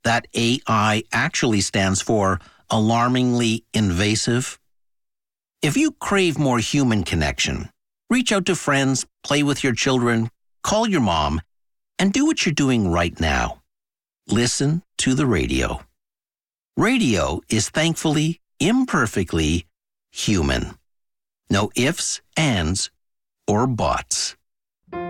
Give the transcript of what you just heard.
That AI actually stands for alarmingly invasive. If you crave more human connection, reach out to friends, play with your children, call your mom, and do what you're doing right now. Listen to the radio. Radio is thankfully, imperfectly human. No ifs, ands, or buts.